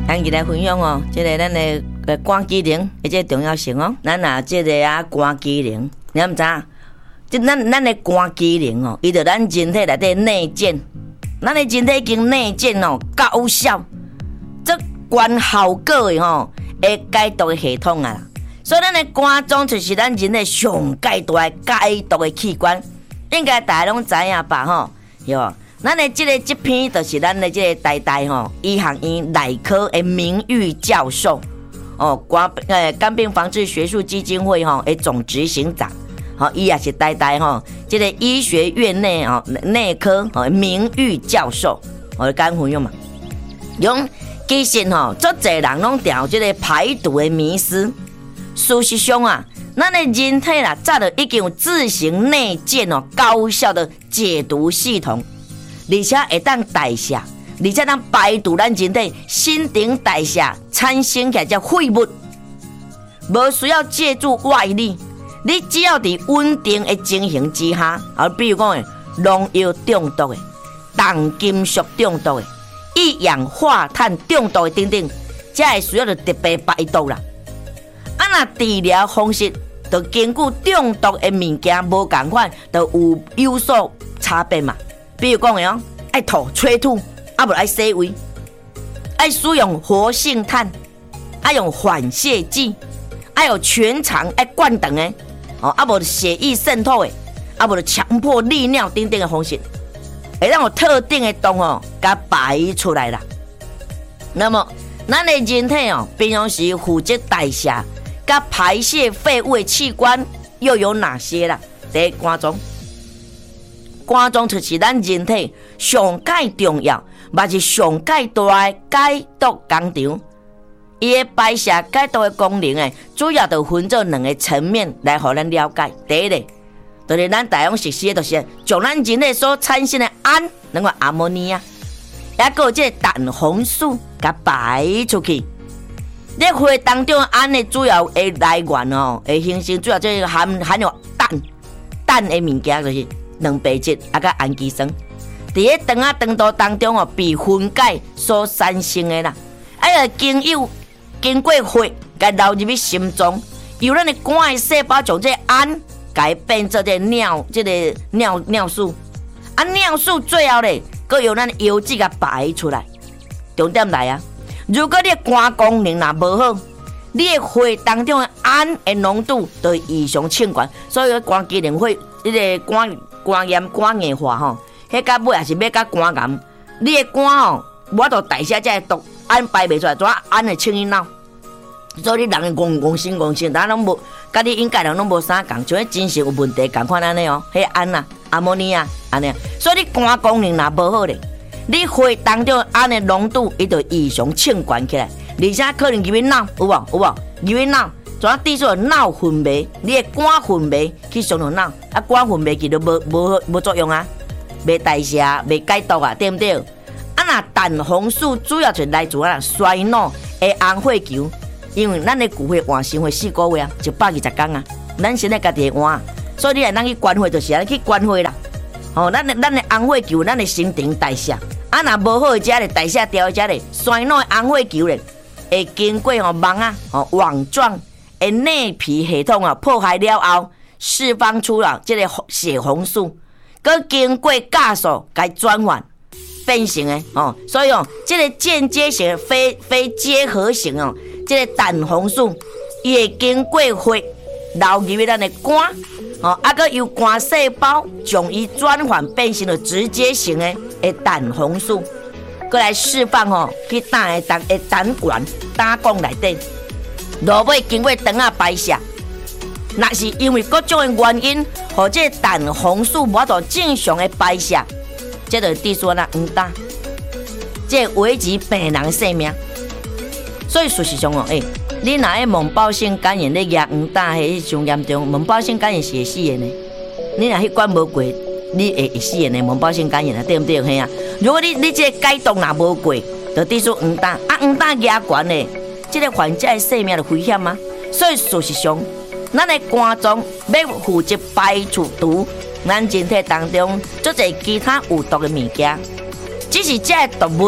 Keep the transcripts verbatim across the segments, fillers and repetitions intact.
咱今来分享哦，这个咱的呃肝机能的这重要性哦。咱啊，这个啊肝机能，你毋知影？即咱咱的肝机能哦，伊就咱人体内底内建，咱的人体已经内建哦高效，这关效果的吼，会解毒的系统啊。所以咱的肝脏就是咱人体上解毒的解毒的器官，应该大家拢知影吧吼，哟。咱的这个这篇就是咱的这个台大吼医学院内科的名誉教授哦，肝呃肝病防治学术基金会吼的总执行长，好，伊也是台大吼这个医学院内哦内科哦名誉教授，我跟分享嘛，用其实吼，足侪人拢掉这个排毒的迷思，事实上啊，咱的人体啦早就已经有自行内建哦高效的解毒系统。而且会当代谢，而且当排除咱人体新陈代谢产生起来这废物，无需要借助外力，你只要伫稳定的情形之下，啊，比如讲诶，农药中毒的、重金属中毒的、一氧化碳中毒的等等，才会需要着特别排毒啦。啊，那治疗方式就根据中毒的物件无共款，就有有所差别嘛。比如讲的哦，爱吐吹吐，啊无爱洗胃，爱使用活性炭，爱用缓泻剂，爱有全场爱灌肠的，哦，啊无血液渗透的，啊无强迫利尿等等的方式，会让有特定的洞哦，甲排出来啦。那么，咱的人体哦，平常时负责代谢甲排泄废物的器官又有哪些啦？第一，肝脏。肝脏就是咱人体上界重要，嘛是上界大的解毒工厂。伊的排泄解毒的功能诶，主要就分做两个层面来互咱了解。第一个，就是咱大家熟悉的，就是将咱人体所产生的氨，能够阿摩尼亚，还有这个胆红素，甲排出去。咧血当中氨的主要的来源哦，会形成主要这个含含有氮氮的物件，就是。蛋白质啊，甲氨基酸，伫咧肠啊肠道当中哦，被分解所产生的啦。啊，要经由经过血，甲流入去心脏，由咱的肝的细胞将这氨改变做这尿，这个尿尿素。啊，尿素最后咧，佮由咱的油脂甲排出来。重点来啊！如果你的肝功能若无好，你的血当中的氨的浓度就异常清悬，所以肝机能会迄个肝。肝炎、肝硬化吼，迄到尾也是要甲肝癌。你的肝吼，无法度代谢这毒，氨排袂出来，怎啊氨会清去脑？所以你人戆戆心戆心，咱拢无，甲你应该人拢无啥共，像迄精神有问题共款安尼哦。迄氨啊、阿摩尼亚安尼，所以你肝功能若无好咧，你血当中氨的浓度伊就异常清悬起来，而且可能入去脑，有无？有无？入去脑。怎啊滴出脑分泌，你的肝分泌去伤到脑，啊肝分泌去就无无无作用啊，袂代谢，袂解毒啊，对不对？啊那胆红素主要就是来自啊衰脑的红血球，因为咱的骨血换生活四个月啊，一百二十天啊，咱身体家己会换，所以你来咱去关血就是啊去关血啦。哦，咱的咱的红血球，咱的新陈代谢，啊若无好的只咧代谢掉只咧衰脑的红血球咧，会经过吼网啊吼网状。诶，内皮系统啊破坏了后，释放出了这个血红素，佮经过酵素该转换变成诶哦，所以哦，这个间接型非非结合型哦，这个胆红素也经过血流入去咱的肝哦，啊个由肝细胞将伊转换变成了直接型的诶胆红素，佮来释放哦去胆的胆诶胆管胆管内底。落尾经过肠啊排泄，若是因为各种的原因，或者胆红素无法度正常的排泄，这就滴说咱黄疸，这危及病人的性命。所以事实上哦，诶、欸，你若迄脓包性感染咧压黄疸，迄上严重，脓包性感染是会死的呢。你若迄管无过，你会会死的呢，脓包性感染啊，对不对？嘿啊，如果你你这个解毒若无过，就滴说黄疸，啊黄疸压悬咧。这个患者的性命就危险吗？所以事实上，咱的肝脏要负责排除毒，咱人体当中做侪其他有毒的物件。只是这毒物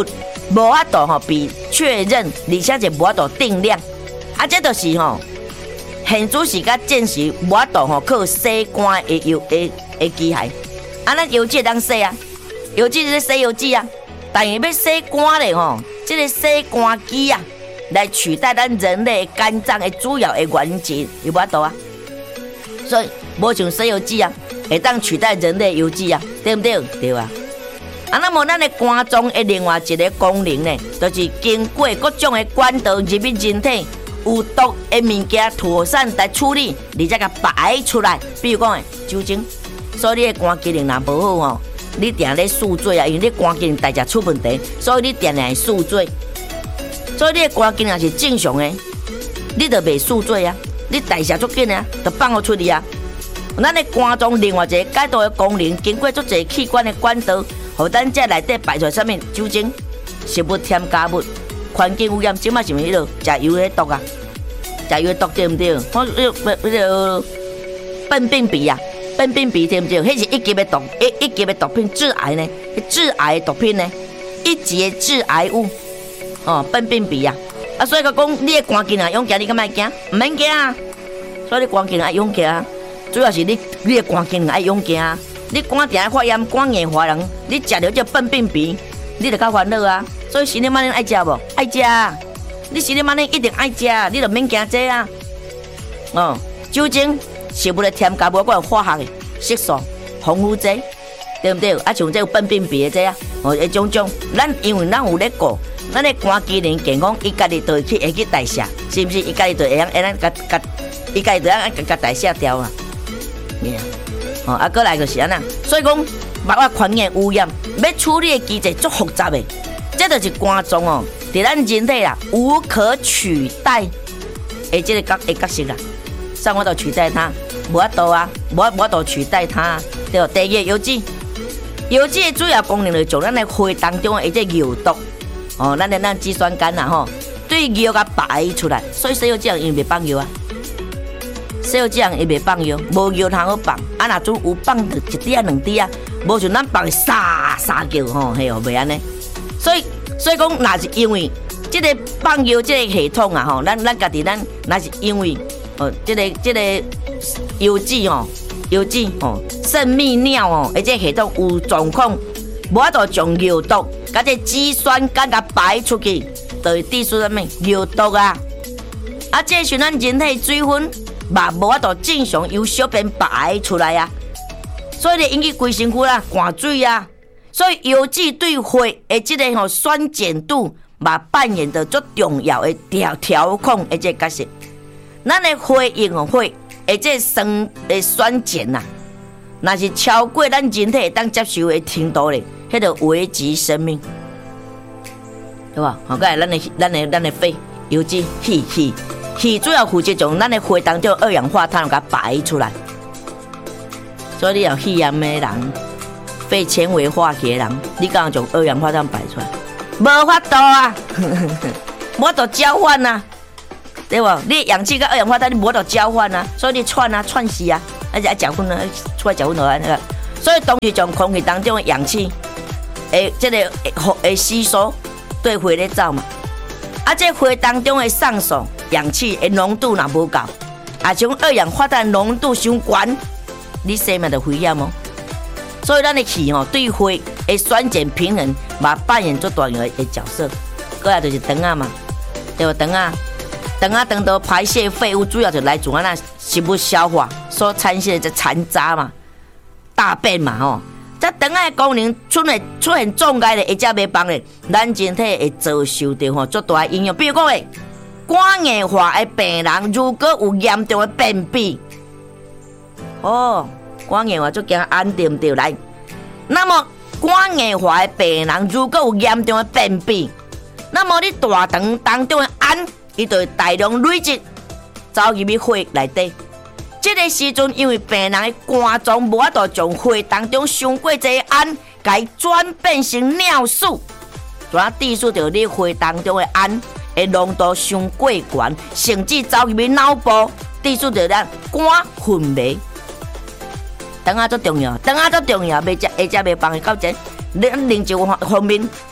无法度吼被确认，而且就无法度定量。啊，这就是吼、喔，现主是甲证实无法度吼靠洗肝的药的的机械。啊，咱油脂当洗啊，油脂是洗油脂啊，但是要洗肝咧吼，这个洗肝机啊，来取代咱人类肝脏的主要的原质，有无法度啊？所以无像洗油脂啊，会当取代人类油脂啊，对不对？对啊。啊，那么咱的肝脏的另外一个功能呢，就是经过各种的管道入入人体。有毒的物件妥善来处理，而且甲排出来。比如讲诶，酒精，所以你的肝机能若无好吼，你定咧宿醉啊，因为你肝机能代谢出问题，所以你定定会宿醉。所以你的肝机能是正常的，你就袂宿醉啊，你代谢足紧啊，就放互出去啊。咱的肝脏另外一个解毒的功能，经过足侪器官的管道，互咱这内底排出啥物酒精、食物添加物。环境污染，即摆是毋是迄落食油的毒啊？食油的毒对毋对？我迄迄个苯并芘啊，苯并芘对毋对？迄是一级的毒，一一级的毒品，致癌呢？致癌的毒品呢？一级的致癌物哦，苯并芘啊！啊，所以讲讲你的肝机能勇行，你敢莫惊？毋免惊啊！所以你肝机能爱勇行啊，主要是你你的肝机能爱勇行啊！你肝定发炎、肝硬化人，你食着这苯并芘，你就较烦恼啊！所以心里马恁爱食无？爱食，你心里马恁一定爱食，你就免惊这啊。哦，酒精、食物的添加物，还有化学的色素、防腐剂，对不对？啊，像这有苯并芘的这啊，哦，一种种，咱因为咱有咧顾，咱的肝机能健康，伊家己就会去会去代谢，是不是？伊家己就会会咱甲甲，伊家己就会甲甲代谢掉啊。哦，啊，过来就是安那，所以讲，包括环境污染，要处理的机制足复杂的。这就是肝脏哦，在咱人体啦无可取代的这个角的角色啦，上我都取代它，无法度啊，无无法度取代它，对。第二，油脂，油脂的主要功能就是从咱的血当中的一个油毒哦，咱的咱肌酸酐啦吼，对油甲排出来，所以洗油这样因为袂放油啊，洗油这样伊袂放油，无油通好放，啊若做有放就一滴啊两滴啊，无像咱放沙沙叫吼，嘿哦袂安尼。所以，所以讲，那是因为这个放油这个系统啊，吼，咱咱家己咱那是因为，哦，这个这个油脂哦，油脂哦，肾泌尿哦，而这系统有状况，无法度将油毒，甲这肌酸酐甲排出去，就会致出啥物油毒啊。啊，这是咱人体水分，嘛无法度正常由小便排出来啊，所以就引起规身躯啦汗水啊。所以油脂对血的这个吼酸碱度嘛扮演着最重要的调调控的这个角色。咱的血液哦血的这酸的酸碱呐，那是超过咱人体当接受的程度咧，迄个危及生命，对吧？好，再来咱的咱的咱的肺油脂气气气主要负责从咱的血当中二氧化碳给它排出来，所以你要肺炎的人。肺纤维化的人，你刚刚从二氧化碳排出来，无法度啊，无法度交换啊，对不？你氧气跟二氧化碳你无法度交换啊，所以你喘啊喘死啊，而且结婚啊，出来结婚落来那个，所以当时从空气当中的氧气，诶，这个诶吸收对血咧走嘛，啊，这血当中的上素氧气的浓度若无够，啊，像二氧化碳浓度伤悬，你生命就危险哦。所以咱的气吼对血的酸碱平衡嘛扮演最重要的角色。过来就是肠啊嘛，对不？肠啊，肠啊，肠道排泄废物主要就来自咱食物消化所产生的这残渣嘛、大便嘛吼。这肠啊的功能出现出现障碍的，或者袂帮咧，咱人体会遭受到吼最大的影响。比如讲诶，肝硬化的病人如果有严重的便秘，哦。肝硬化就惊安对不对？来，那么肝硬化的病人如果有严重的便秘，那么你大肠当中的氨，伊就会大量累积，走入去血内底。这个时阵，因为病人的肝脏无法度将血当中伤过济的氨，改转变成尿素，就啊致使着你血当中的氨的浓度伤过悬，甚至走入去脑部，致使着咱肝昏迷。肠啊足重要，肠啊足重要，袂食会食袂放到这，咱啉酒方面，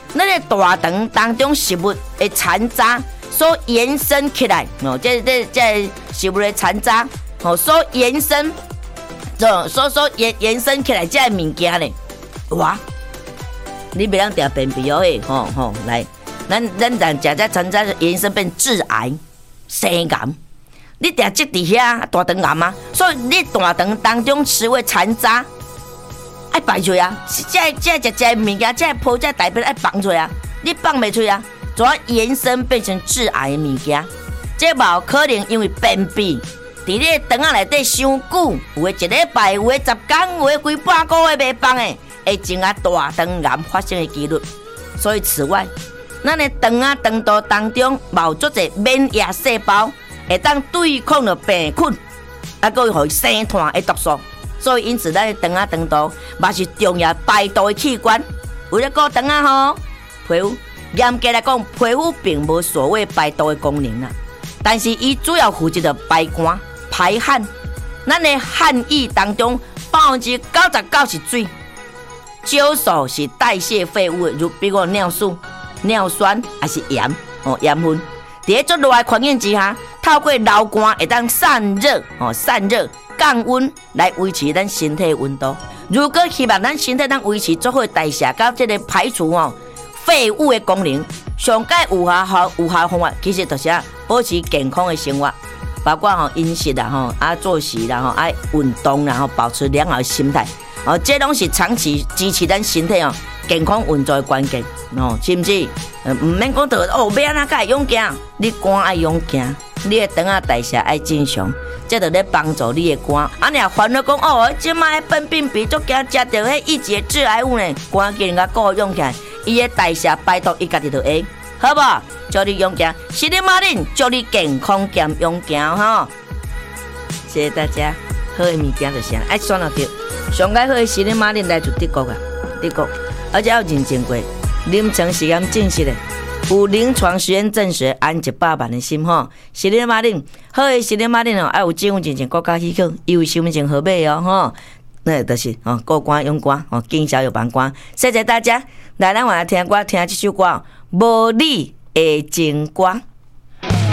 那个大肠当中食物的残渣所延伸起来，哦，这这这食物的残渣，哦，所延伸，所所所延延伸起来这物件呢，哇！你别让掉便秘哦，诶，吼吼，来，咱咱但食这残渣延伸变致癌、生癌。你定积伫遐大肠癌啊，所以你大肠当中食物残渣爱排出啊，这这这这物件，这泡这大便爱放出啊，你放袂出啊，就要延伸变成致癌的物件。这无可能因为便秘，伫你的肠仔内底伤久，有诶一礼拜，有诶十天，有诶规半个月袂放诶，会增加大肠癌发生诶几率。所以此外，咱的肠仔肠道当中有足侪免疫细胞。会当对抗着病菌，啊，佮互伊生炭的毒素，所以因此咱的肠仔肠道嘛是重要排毒的器官。为了顾肠仔吼，皮肤严格来讲，皮肤并无所谓排毒的功能啦，但是伊主要负责着排汗、排汗。咱的汗液当中百分之九十九是水，少数是代谢废物，如比如尿素、尿酸还是盐哦，盐分。伫个足热的环境之下，透过流汗会当散热哦，散热降温来维持咱身体温度。如果希望咱身体当维持足好代谢，甲这个排除哦废物的功能，上解有效好有效方法，其实就是啊保持健康的生活，包括吼饮食啦吼啊作息啦吼爱运动啦吼，保持良好的心态哦，这拢是长期支持咱身体哦健康运作的关键哦，是不是？呃，唔免讲到哦，要安怎才会勇行？你肝爱勇行，你的肠仔代谢爱正常，这就咧帮助你的肝。啊，你若烦恼讲哦，即摆粪便比足惊食到迄一节致癌物呢，肝机能甲顾勇起来，伊的代谢排毒伊家己就会，好不好？祝你勇行，是你马恁，祝你健康兼勇行哈！谢谢大家，好的物件就是爱选到着，上解好的是你马恁来自德国啊，德国，而且要认证过。临床实验证实的，有临床实验证实安一百万的心吼，是你马恁好的是你马恁哦，爱有政府认证国家许可，伊有身份证号码哦吼，那就是哦，过关用关哦，见效有帮关。谢谢大家，来咱话听歌，听这首歌，无你的情歌。